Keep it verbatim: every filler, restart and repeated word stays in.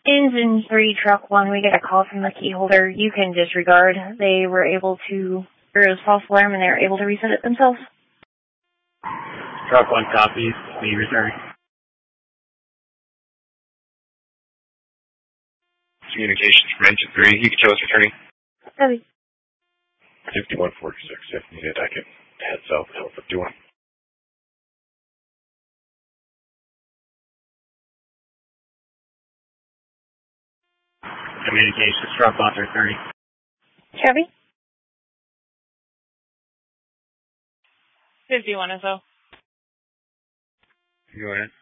Engine three, truck one, we get a call from the key holder. You can disregard. They were able to, there was false alarm and they were able to reset it themselves. Truck one copies, we return. Communications from engine three, you can tell us returning. Copy. fifty-one forty-six, if needed, I can head south to fifty-one. Communications, truck one through thirty. Copy. fifty-one S O. Go ahead.